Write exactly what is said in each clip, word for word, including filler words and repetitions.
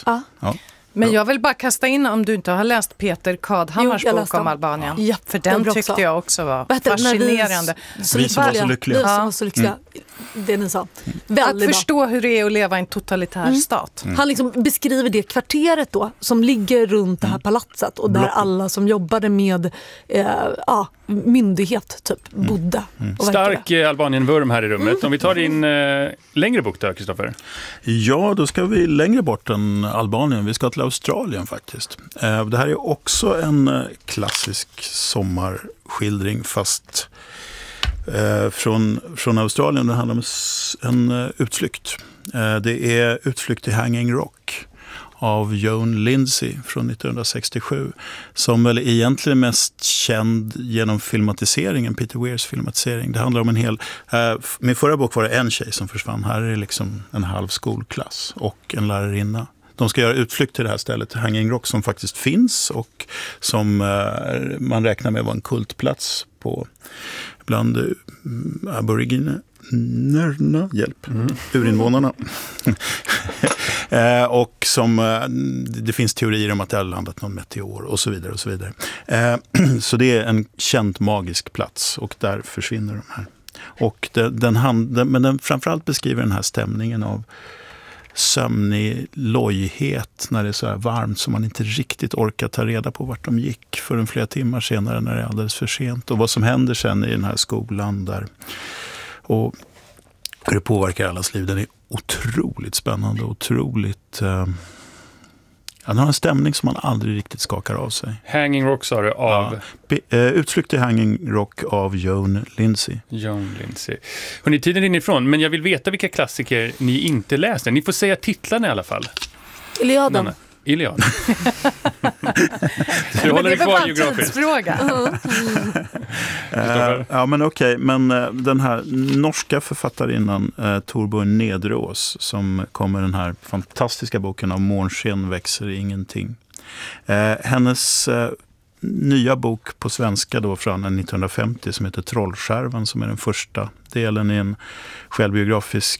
Ja. Ja. Men jag vill bara kasta in om du inte har läst Peter Kadhammars Jo, jag bok läste om den. Albanien. Ja, För den den tyckte också. jag också var Vad heter det? När vi- fascinerande. Så Vi som var så lyckliga. Vi som Ja. var så lyckliga. Det ni sa. Att Väldigt bra. förstå hur det är att leva i en totalitär stat. Han liksom beskriver det kvarteret då som ligger runt det här palatset och där Blocket. alla som jobbade med eh, ja, myndighet typ bodde. Och verkade. Stark eh, Albanien-vurm här i rummet. Om vi tar din eh, längre bok då, Kristoffer. Ja, då ska vi längre bort än Albanien. Vi ska till Australien faktiskt. Eh, Det här är också en eh, klassisk sommarskildring fast eh, från, från Australien. Det handlar om s- en eh, utflykt. Eh, Det är Utflykt till Hanging Rock av Joan Lindsay från nittonhundrasextiosju som väl egentligen mest känd genom filmatiseringen, Peter Weirs filmatisering. Det handlar om en hel... Eh, min förra bok var det en tjej som försvann. Här är det liksom en halv skolklass och en lärarinna. De ska göra utflykt till det här stället, Hanging Rock, som faktiskt finns och som eh, man räknar med var en kultplats på bland eh, aboriginerna, hjälp, mm. urinvånarna. eh, och som eh, det finns teorier om att det har landat någon meteor och så vidare och så vidare. Eh, så det är en känd magisk plats och där försvinner de här. Och det, den hand, den, men den framförallt beskriver den här stämningen av sömnig lojhet när det är så här varmt så man inte riktigt orkar ta reda på vart de gick förrän flera timmar senare när det är alldeles för sent. Och vad som händer sen i den här skolan där och hur det påverkar allas liv. Den är otroligt spännande och otroligt... Eh, ja, den har en stämning som man aldrig riktigt skakar av sig. Hanging Rock sa du av Ja. Be, eh, Utflykt till Hanging Rock av Joan Lindsay. Joan Lindsay. Hörrni, tiden rinner ifrån, men jag vill veta vilka klassiker ni inte läste. Ni får säga titlarna i alla fall. Iliaden. Nanna. Iliaden. Du Men håller det dig är väl kvar bara en geografiskt. tidsfråga. Eh, ja men okej, men eh, den här norska författarinnan eh, Torbjörn Nedreås som kom med den här fantastiska boken Av månsken växer ingenting. Eh, hennes eh, nya bok på svenska då från nittonhundrafemtio som heter Trollskärvan som är den första delen i en självbiografiskt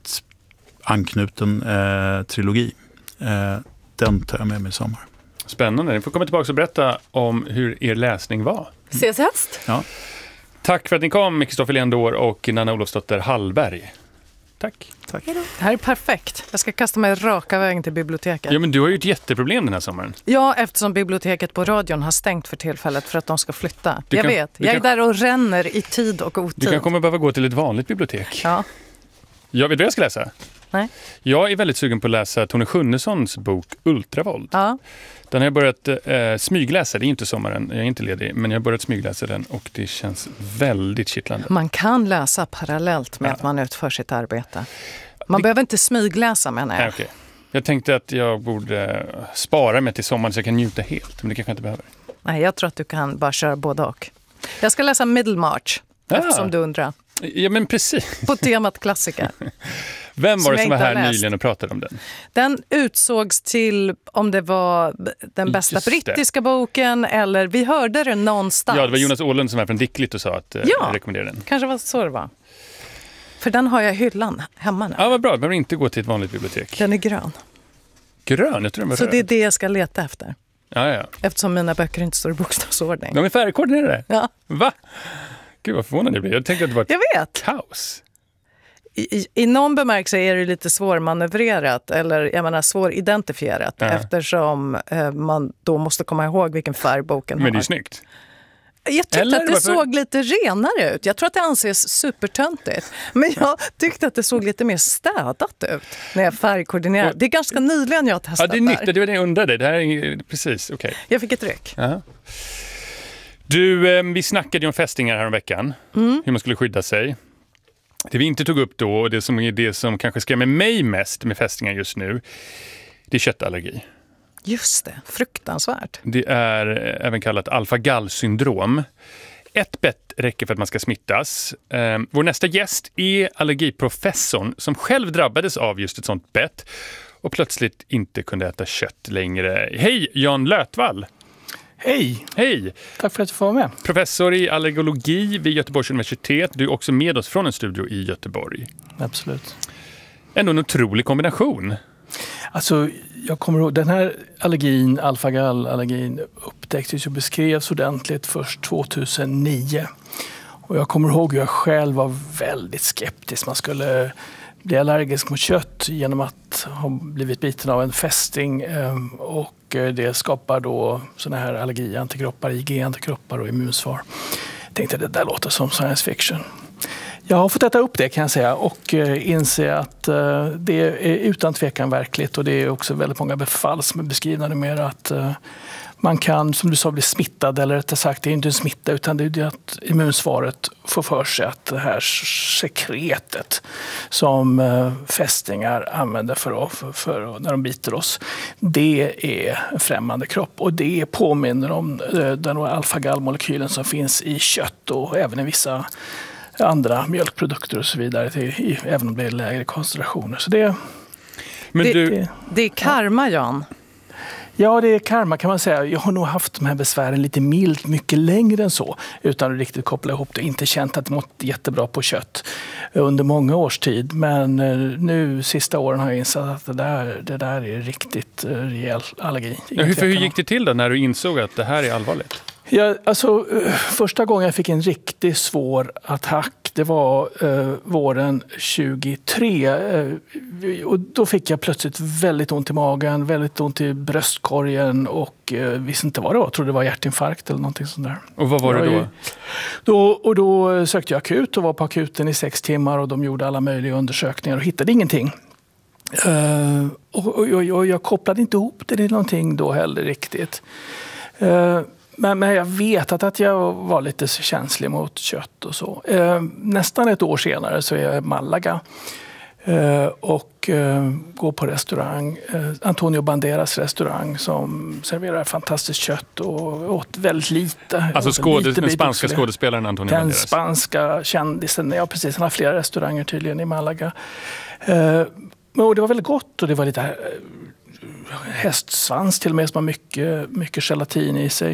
anknuten eh, trilogi. Eh, den tar jag med mig i sommar. Spännande. Ni får komma tillbaka och berätta om hur er läsning var. Ses i höst. Ja. Tack för att ni kom, Kristoffer Leandor och Nanna Olofsdotter Hallberg. Tack. Tack. Det här är perfekt. Jag ska kasta mig raka vägen till biblioteket. Ja, men du har ju ett jätteproblem den här sommaren. Ja, eftersom biblioteket på radion har stängt för tillfället för att de ska flytta. Du jag kan- vet, du jag är kan- där och ränner i tid och otid. Du kan komma behöva gå till ett vanligt bibliotek. Ja, Jag vet vad jag ska läsa. nej. Jag är väldigt sugen på att läsa Tone Schunnessons bok Ultravåld. Ja. Den har jag börjat eh, smygläsa, det är inte sommaren, jag är inte ledig, men jag har börjat smygläsa den och det känns väldigt kittlande. Man kan läsa parallellt med Ja. att man utför sitt arbete. Man Det- behöver inte smygläsa, menar jag. Nej, okej. Jag tänkte att jag borde spara mig till sommaren så jag kan njuta helt, men det kanske jag inte behöver. Nej, jag tror att du kan bara köra både och. Jag ska läsa Middlemarch, Ah. eftersom du undrar. Ja, men precis. På temat klassiker. Vem Som var det jag som var inte här har läst. nyligen och pratade om den? Den utsågs till om det var den bästa Just det. brittiska boken eller vi hörde det någonstans. Ja, det var Jonas Åhlund som var från Dickligt och sa att eh, Ja. jag rekommenderar den. Kanske var så det var. För den har jag i hyllan hemma nu. Ja, vad bra. Jag behöver inte gå till ett vanligt bibliotek. Den är grön. Grön, jag tror den var Så röd. det är det jag ska leta efter. Ja, ja. Eftersom mina böcker inte står i bokstavsordning. De är färgkoordinerade. Ja, Va? Gud, vad förvånad jag blir. Jag tänkte att det var ett jag vet. kaos. I, i, I någon bemärkelse är det lite svårmanövrerat eller jag menar svåridentifierat Ja. eftersom eh, man då måste komma ihåg vilken färg boken Men det är har. ju snyggt. Jag tyckte Eller att det varför- såg lite renare ut. Jag tror att det anses supertöntigt. Men jag tyckte att det såg lite mer städat ut när jag färgkoordinerade. Det är ganska nyligen jag har testat Ja, det är nytt. där. Det var det jag undrade. Det här är precis, okej. Jag fick ett ryck. Jaha. Du, eh, vi snackade ju om fästingar här om veckan. Mm. Hur man skulle skydda sig. Det vi inte tog upp då, och det som är det som kanske skrämmer mig mest med fästingar just nu, det är köttallergi. Just det, fruktansvärt. Det är eh, även kallat alfa-gall-syndrom. Ett bett räcker för att man ska smittas. Eh, vår nästa gäst är allergiprofessorn som själv drabbades av just ett sånt bett och plötsligt inte kunde äta kött längre. Hej, Jan Lötvall! Hej, Hej! tack för att du får vara med. Professor i allergologi vid Göteborgs universitet. Du är också med oss från en studio i Göteborg. Absolut. Ändå en otrolig kombination Alltså, jag kommer ihåg, den här allergin, alfagallallergin, upptäcktes och beskrevs ordentligt först tvåtusenio. Och jag kommer ihåg hur jag själv var väldigt skeptisk. Man skulle bli allergisk mot kött genom att ha blivit biten av en fästing. Och det skapar då såna här allergiantikroppar, I G-antikroppar och immunsvar. Jag tänkte att det där låter som science fiction. Jag har fått äta upp det kan jag säga och inse att det är utan tvekan verkligt. Och det är också väldigt många befall som är beskrivna numera att man kan, som du sa, bli smittad, eller rättare sagt, det är inte en smitta utan det är det att immunsvaret får för sig att det här sekretet som fästingar använder för, att, för, för när de biter oss, det är en främmande kropp och det påminner om den alfagallmolekylen som finns i kött och även i vissa andra mjölkprodukter och så vidare, till, även om det är lägre koncentrationer. Så det, Men det, du... det är karma, Jan. Ja, det är karma kan man säga. Jag har nog haft de här besvären lite milt mycket längre än så utan att riktigt koppla ihop det. Inte känt att det mått jättebra på kött under många års tid. Men nu sista åren har jag insett att det där, det där är riktigt rejäl allergi. Ja, hur, hur gick det till då när du insåg att det här är allvarligt? Ja, alltså, första gången jag fick en riktigt svår attack det var eh, våren tjugotre eh, och då fick jag plötsligt väldigt ont i magen, väldigt ont i bröstkorgen och eh, visste inte vad det var. Jag trodde det var hjärtinfarkt eller någonting sånt där. Och vad var det då? då? Och då sökte jag akut och var på akuten i sex timmar och de gjorde alla möjliga undersökningar och hittade ingenting. Uh, och, och, och, och jag kopplade inte ihop det till någonting då heller riktigt. Uh, Men, men jag vet att, att jag var lite känslig mot kött och så. Eh, nästan ett år senare så är jag i Malaga eh, och eh, går på restaurang. Eh, Antonio Banderas restaurang som serverar fantastiskt kött och åt väldigt lite. Alltså skådes, lite den spanska skådespelaren Antonio den Banderas? Den spanska kändisen, ja precis. Han har flera restauranger tydligen i Malaga. Eh, och det var väldigt gott och det var lite... Eh, hästsvans till och med som har mycket, mycket gelatin i sig.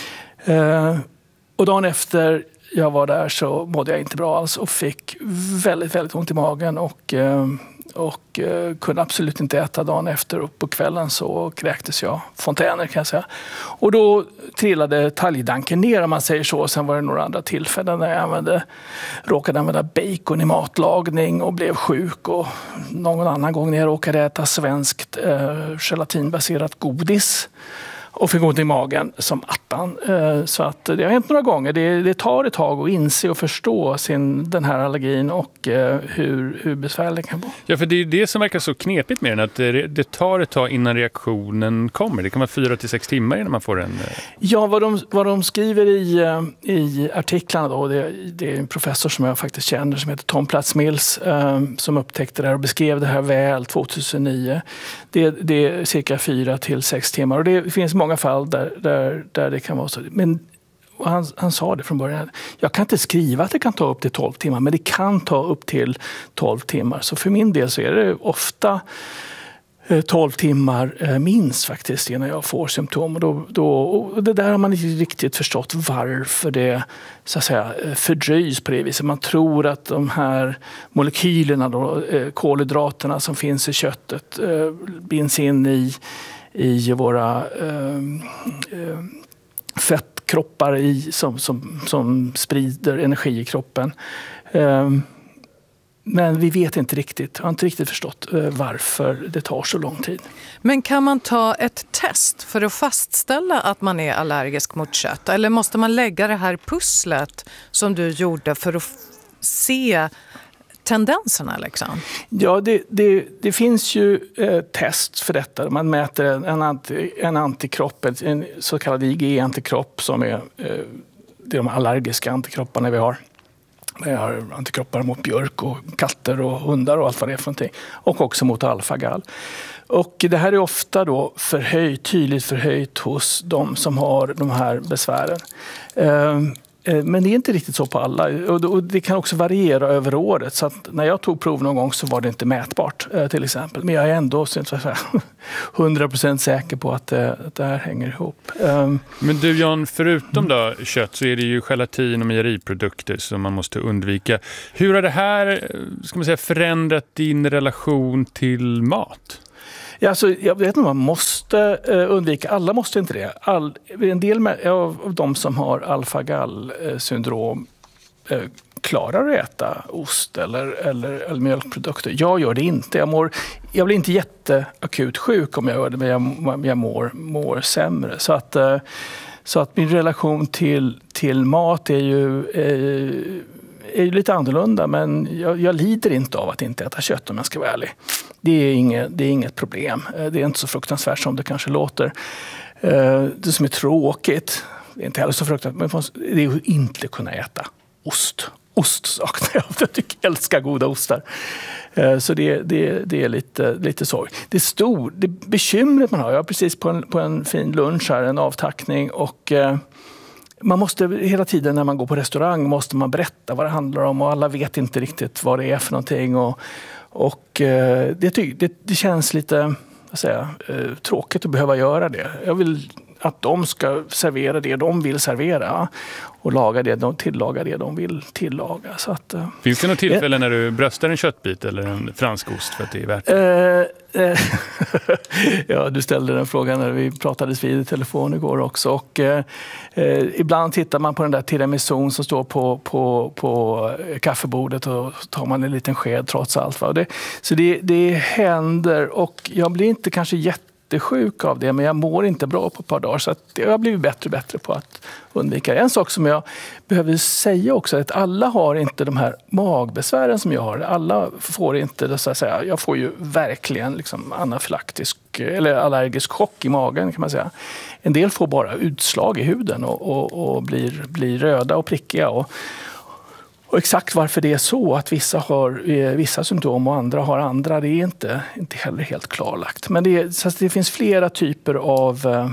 Eh, och dagen efter jag var där så mådde jag inte bra alls och fick väldigt, väldigt ont i magen och, eh, och eh, kunde absolut inte äta dagen efter och på kvällen så kräktes jag fontäner kan jag säga. Och då trillade talgdanken ner om man säger så. Sen var det några andra tillfällen när jag använde, råkade använda bacon i matlagning och blev sjuk och någon annan gång när jag råkade äta svenskt eh, gelatinbaserat godis och fick ont i magen som attan. Så att det har hänt några gånger. Det, det tar ett tag att inse och förstå sin, den här allergin och hur, hur besvärlig det kan vara. Ja, för det är det som verkar så knepigt med den. Att det, det tar ett tag innan reaktionen kommer. Det kan vara fyra till sex timmar innan man får en... Ja, vad de, vad de skriver i, i artiklarna då. Det, det är en professor som jag faktiskt känner som heter Tom Platz-Mills som upptäckte det här och beskrev det här väl tjugohundranio. Det, det är cirka fyra till sex timmar och det finns många många fall där, där, där det kan vara så. Men han, han sa det från början. Jag kan inte skriva att det kan ta upp till tolv timmar, men det kan ta upp till tolv timmar. Så för min del så är det ofta tolv timmar minst faktiskt innan jag får symptom. Och, då, då, och det där har man inte riktigt förstått varför det så att säga, fördröjs på det viset. Man tror att de här molekylerna, då, kolhydraterna som finns i köttet binds in i i våra eh, eh, fettkroppar i, som, som, som sprider energi i kroppen. Eh, men vi vet inte riktigt, har inte riktigt förstått eh, varför det tar så lång tid. Men kan man ta ett test för att fastställa att man är allergisk mot kött? Eller måste man lägga det här pusslet som du gjorde för att f- se tendenserna liksom? Ja, det, det, det finns ju eh, test för detta. Man mäter en, anti, en antikropp, en så kallad I G-antikropp som är, eh, det är de allergiska antikropparna vi har. Vi har antikroppar mot björk och katter och hundar och allt vad det är för någonting. Och också mot alfagall. Och det här är ofta då förhöjt, tydligt förhöjt hos de som har de här besvären. Eh, Men det är inte riktigt så på alla. Och det kan också variera över året. Så att när jag tog prov någon gång så var det inte mätbart till exempel. Men jag är ändå så att säga, hundra procent säker på att det, att det här hänger ihop. Men du Jan, förutom då kött så är det ju gelatin och mejeriprodukter som man måste undvika. Hur har det här ska man säga, förändrat din relation till mat? Ja, alltså, jag vet inte om man måste eh, undvika, alla måste inte det. All, en del med, av, av de som har alfa-gal-syndrom eh, klarar att äta ost eller, eller, eller mjölkprodukter. Jag gör det inte. Jag, mår, jag blir inte jätteakut sjuk om jag gör det, men jag, jag mår, mår sämre. Så att, eh, så att min relation till, till mat är ju... Eh, är ju lite annorlunda, men jag, jag lider inte av att inte äta kött om jag ska vara ärlig. Det är inget, det är inget problem. Det är inte så fruktansvärt som det kanske låter. Det som är tråkigt, det är inte heller så fruktansvärt, men det är att inte kunna äta ost. Ost saknar jag. Jag tycker jag älskar goda ostar. Så det, det, det är lite, lite sorg. Det är stor, det bekymret man har. Jag har precis på en, på en fin lunch här, en avtackning, och man måste hela tiden när man går på restaurang måste man berätta vad det handlar om, och alla vet inte riktigt vad det är för någonting, och, och det, det, det känns lite, vad säger jag, tråkigt att behöva göra det. Jag vill att de ska servera det de vill servera och laga det, de tillaga det de vill tillaga. Så att, finns det något tillfälle eh, när du bröstar en köttbit eller en fransk ost för att det är värt det? Eh, eh, ja, du ställde den frågan när vi pratades vid i telefon igår också. Och, eh, eh, ibland tittar man på den där tiramisun som står på, på, på kaffebordet och tar man en liten sked trots allt. Va? Det, så det, det händer, och jag blir inte kanske jätte sjuk av det, men jag mår inte bra på ett par dagar, så att jag har blivit bättre och bättre på att undvika det. En sak som jag behöver säga också är att alla har inte de här magbesvären som jag har. Alla får inte det, så att säga. Jag får ju verkligen liksom anafylaktisk eller allergisk chock i magen, kan man säga. En del får bara utslag i huden och, och, och blir, blir röda och prickiga, och Och exakt varför det är så att vissa har eh, vissa symptom och andra har andra, det är inte, inte heller helt klarlagt. Men det, är, så det finns flera typer av, eh,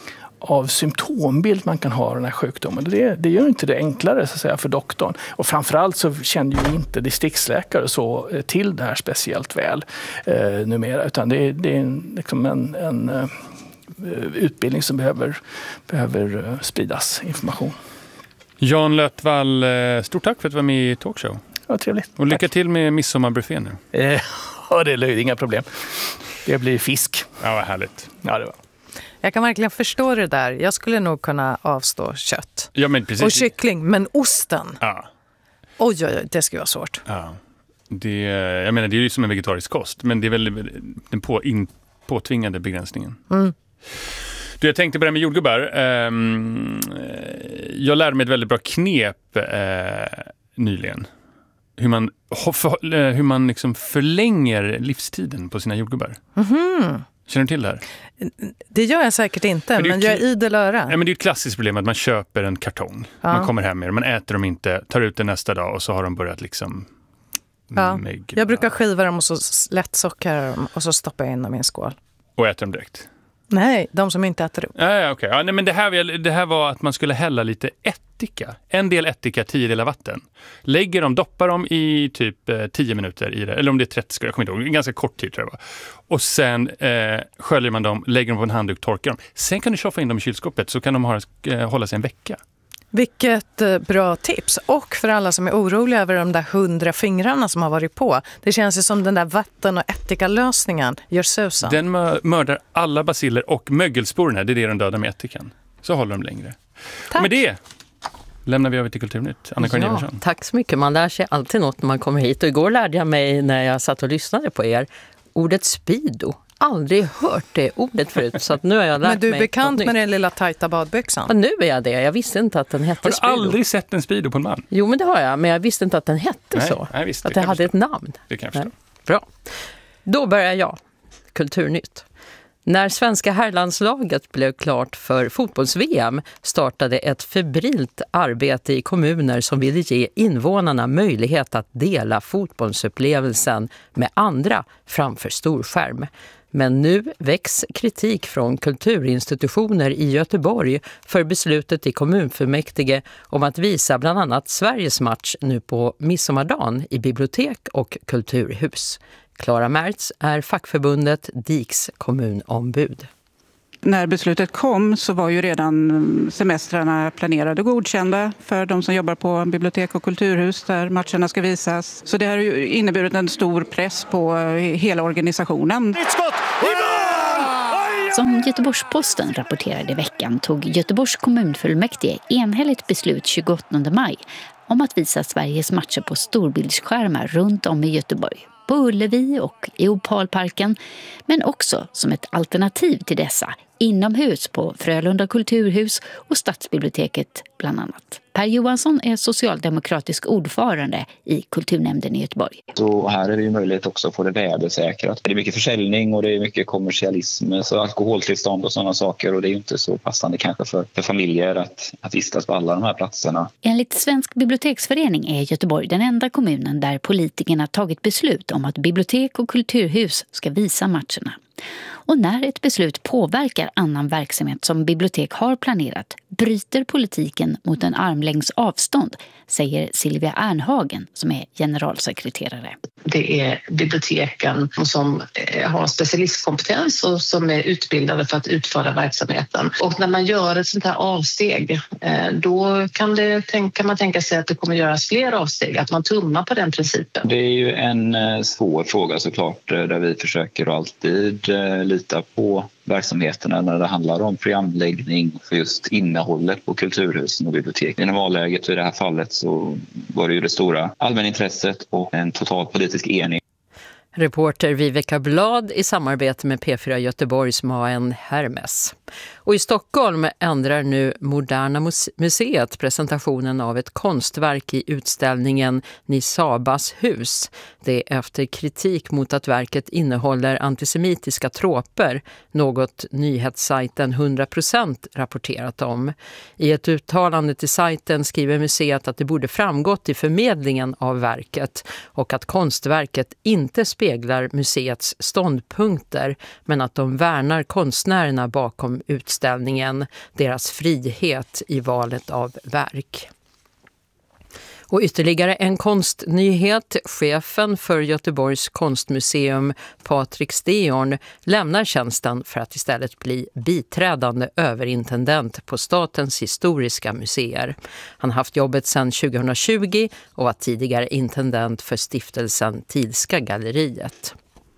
av symptombild man kan ha den här sjukdomen. Det, det gör inte det enklare, så att säga, för doktorn. Och framförallt så känner ju inte distriktsläkare så eh, till det här speciellt väl eh, numera. Utan det, det är en, liksom en, en eh, utbildning som behöver, behöver eh, spridas information. Jan Lötvall, stort tack för att du var med i Talkshow. Ja, trevligt. Och lycka tack. till med midsommarbuffé nu. Ja, det är löjligt, inga problem. Det blir fisk. Ja, vad härligt. Ja, det var. Jag kan verkligen förstå det där. Jag skulle nog kunna avstå kött. Ja, men precis. Och kyckling, men osten. Ja. Oj, oj, oj, det skulle vara svårt. Ja. Det, jag menar, det är ju som en vegetarisk kost, men det är väl den på, in, påtvingade begränsningen. Mm. Du, jag tänkte börja med jordgubbar. Um, jag lärde mig ett väldigt bra knep uh, nyligen. Hur man, för, hur man liksom förlänger livstiden på sina jordgubbar. Mm-hmm. Känner du till det här? Det gör jag säkert inte, men, men jag är idel öra. Ja, men det är ett klassiskt problem att man köper en kartong. Ja. Man kommer hem med det, man äter dem inte, tar ut det nästa dag och så har de börjat liksom... Ja. Jag brukar skiva dem och så lätt sockra dem och så stoppar jag in dem i en skål. Och äter dem direkt? Nej, de som inte äter upp. Ja, ja, okej. Ja, nej, men det här, det här var att man skulle hälla lite ättika. En del ättika, tio delar vatten. Lägger dem, doppar dem i typ eh, tio minuter i det. Eller om det är trettio, jag kommer inte ihåg. Ganska kort tid tror jag var. Och sen eh, sköljer man dem, lägger dem på en handduk, torkar dem. Sen kan du tjoffa in dem i kylskåpet så kan de ha, eh, hålla sig en vecka. Vilket eh, bra tips. Och för alla som är oroliga över de där hundra fingrarna som har varit på. Det känns ju som den där vatten- och ättika-lösningen gör susan. Den mördar alla baciller och mögelsporerna. Det är det de dödar med ättikan. Så håller de längre. Tack. Och med det lämnar vi över till Kulturnytt. Anna-Karin ja, Eversson. Tack så mycket. Man lär sig alltid något när man kommer hit. Och igår lärde jag mig när jag satt och lyssnade på er ordet speedo. Aldrig hört det ordet förut, så att nu har jag lärt mig. Men du är bekant med den lilla tajta badbyxan? Ja, nu är jag det. Jag visste inte att den hette Har du speedo. aldrig sett en speedo på en man? Jo, men det har jag. Men jag visste inte att den hette nej, så. Nej, visst, att det det hade förstå. ett namn. Det kan jag förstå. Bra. Då börjar jag. Kulturnytt. När svenska herrlandslaget blev klart för fotbolls-V M startade ett febrilt arbete i kommuner som ville ge invånarna möjlighet att dela fotbollsupplevelsen med andra framför storskärm. Men nu väcks kritik från kulturinstitutioner i Göteborg för beslutet i kommunfullmäktige om att visa bland annat Sveriges match nu på midsommardagen i bibliotek och kulturhus. Klara Märtz är fackförbundet D I K:s kommunombud. När beslutet kom så var ju redan semestrarna planerade och godkända för de som jobbar på bibliotek och kulturhus där matcherna ska visas. Så det har ju inneburit en stor press på hela organisationen. Som Göteborgs-Posten rapporterade i veckan tog Göteborgs kommunfullmäktige enhälligt beslut tjugoåttonde maj om att visa Sveriges matcher på storbildsskärmar runt om i Göteborg, på Ullevi och i Opalparken, men också som ett alternativ till dessa inomhus på Frölunda kulturhus och Stadsbiblioteket bland annat. Per Johansson är socialdemokratisk ordförande i kulturnämnden i Göteborg. Så här är det ju möjligt också att få det värdesäkrat. Det är mycket försäljning och det är mycket kommersialism, så alkoholtillstånd och sådana saker, och det är ju inte så passande kanske för, för familjer att, att vistas på alla de här platserna. Enligt Svensk biblioteksförening är Göteborg den enda kommunen där politikerna tagit beslut om att bibliotek och kulturhus ska visa matcherna. Och när ett beslut påverkar annan verksamhet som bibliotek har planerat bryter politiken mot en armlängds avstånd, säger Silvia Ernhagen som är generalsekreterare. Det är biblioteken som har specialistkompetens och som är utbildade för att utföra verksamheten. Och när man gör ett sånt här avsteg, då kan, det, kan man tänka sig att det kommer göras fler avsteg, att man tummar på den principen. Det är ju en svår fråga såklart, där vi försöker alltid lita på verksamheterna när det handlar om programläggning för just innehållet på kulturhusen och bibliotek. I normalläget i det här fallet så var det ju det stora allmänintresset och en total politisk enighet. Reporter Viveka Blad i samarbete med P fyra Göteborgs Maen Hermes. Och i Stockholm ändrar nu Moderna museet presentationen av ett konstverk i utställningen Nisabas hus. Det är efter kritik mot att verket innehåller antisemitiska troper, något nyhetssajten hundra procent rapporterat om. I ett uttalande till sajten skriver museet att det borde framgått i förmedlingen av verket och att konstverket inte speglar museets ståndpunkter, men att de värnar konstnärerna bakom utställningen, deras frihet i valet av verk. Och ytterligare en konstnyhet. Chefen för Göteborgs konstmuseum, Patrik Steorn, lämnar tjänsten för att istället bli biträdande överintendent på Statens historiska museer. Han har haft jobbet sedan tjugohundratjugo och var tidigare intendent för stiftelsen Tidska galleriet.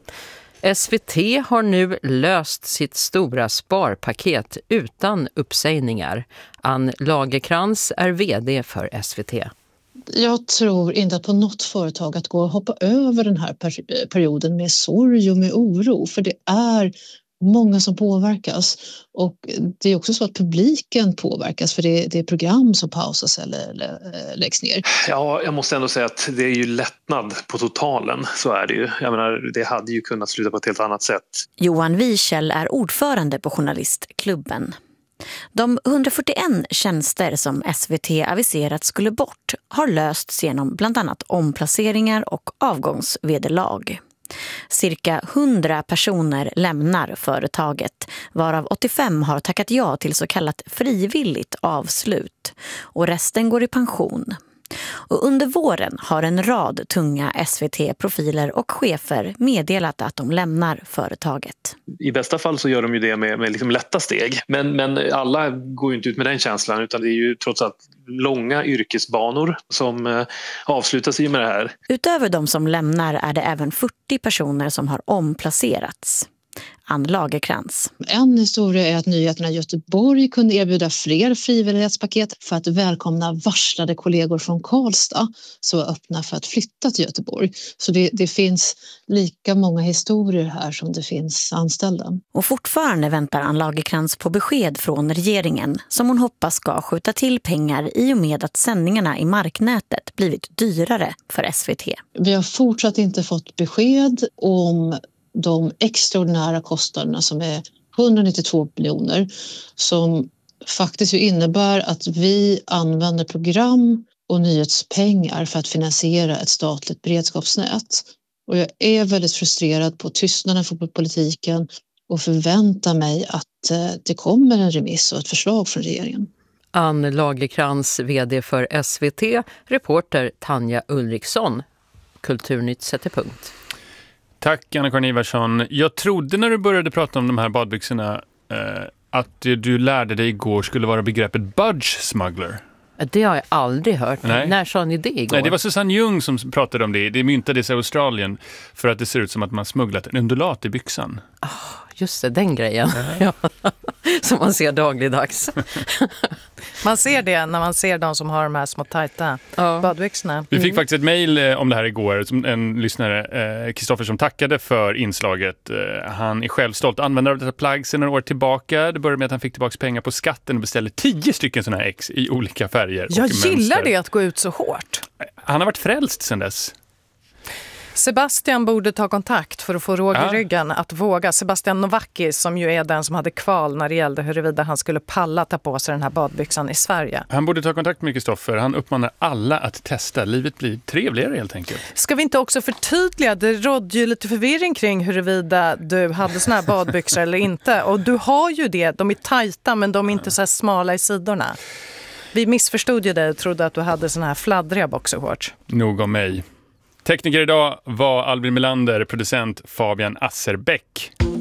S V T har nu löst sitt stora sparpaket utan uppsägningar. Ann Lagerkrans är vd för S V T. Jag tror inte att på något företag att gå och hoppa över den här per- perioden med sorg och med oro. För det är många som påverkas. Och det är också så att publiken påverkas, för det är, det är program som pausas eller, eller läggs ner. Ja, jag måste ändå säga att det är ju lättnad på totalen, så är det ju. Jag menar, det hade ju kunnat sluta på ett helt annat sätt. Johan Wiechel är ordförande på Journalistklubben. De hundrafyrtioen tjänster som S V T aviserat skulle bort har lösts genom bland annat omplaceringar och avgångsvederlag. Cirka hundra personer lämnar företaget, varav åttiofem har tackat ja till så kallat frivilligt avslut, och resten går i pension. Och under våren har en rad tunga S V T-profiler och chefer meddelat att de lämnar företaget. I bästa fall så gör de ju det med, med liksom lätta steg. Men, men alla går ju inte ut med den känslan, utan det är ju trots allt långa yrkesbanor som eh, avslutas i med det här. Utöver de som lämnar är det även fyrtio personer som har omplacerats. Ann Lagerkrans. En historia är att Nyheterna i Göteborg kunde erbjuda fler frivillighetspaket för att välkomna varslade kollegor från Karlstad som var öppna för att flytta till Göteborg. Så det, det finns lika många historier här som det finns anställda. Och fortfarande väntar Ann Lagerkrans på besked från regeringen som hon hoppas ska skjuta till pengar i och med att sändningarna i marknätet blivit dyrare för S V T. Vi har fortsatt inte fått besked om de extraordinära kostnaderna som är hundranittiotvå miljoner, som faktiskt innebär att vi använder program och nyhetspengar för att finansiera ett statligt beredskapsnät. Och jag är väldigt frustrerad på tystnaden för politiken och förväntar mig att det kommer en remiss och ett förslag från regeringen. Ann Lagerkrans, vd för S V T, reporter Tanja Ulriksson. Kulturnytt sätter punkt. Tack Anna-Karin Ivarsson. Jag trodde när du började prata om de här badbyxorna eh, att det du lärde dig igår skulle vara begreppet budge smuggler. Det har jag aldrig hört. Nej. När sa ni det igår? Nej, det var Susanne Ljung som pratade om det. Det myntades i Australien för att det ser ut som att man smugglat en undulat i byxan. Oh, just det, den grejen. Ja. Som man ser dagligdags. Man ser det när man ser de som har de här små tajta ja. badbyxorna. Vi fick faktiskt ett mejl om det här igår. En lyssnare, Kristoffer, som tackade för inslaget. Han är själv stolt användare av detta plagg sedan några år tillbaka. Det började med att han fick tillbaka pengar på skatten och beställde tio stycken sådana här ex i olika färger. Jag och gillar mönster. det att gå ut så hårt. Han har varit frälst sedan dess. Sebastian borde ta kontakt för att få råg i Ja. ryggen att våga. Sebastian Novakis, som ju är den som hade kval när det gällde huruvida han skulle palla ta på sig den här badbyxan i Sverige. Han borde ta kontakt med Kristoffer. Han uppmanar alla att testa. Livet blir trevligare helt enkelt. Ska vi inte också förtydliga? Det rådde ju lite förvirring kring huruvida du hade såna här badbyxor eller inte. Och du har ju det. De är tajta men de är inte så här smala i sidorna. Vi missförstod ju det och trodde att du hade såna här fladdriga boxershorts. Nog om mig. Tekniker idag var Albin Melander, producent Fabian Asserbäck.